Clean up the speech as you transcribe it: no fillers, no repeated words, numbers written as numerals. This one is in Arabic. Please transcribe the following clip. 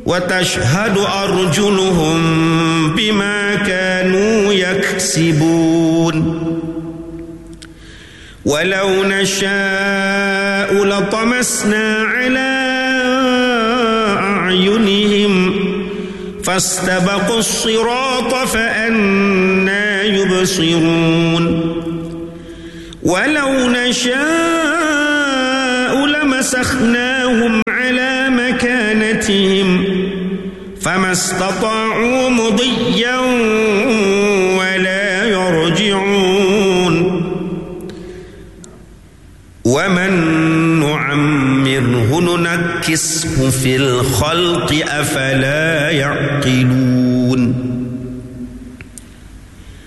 وتشهد أرجلهم بما كانوا يكسبون ولو نشاء لطمسنا على أعينهم فاستبقوا الصراط فأنى يبصرون ولو نشاء لمسخناهم على مكانتهم فما استطاعوا مضيا ولا يرجعون ومن نعمره ننكسه في الخلق أفلا يعقلون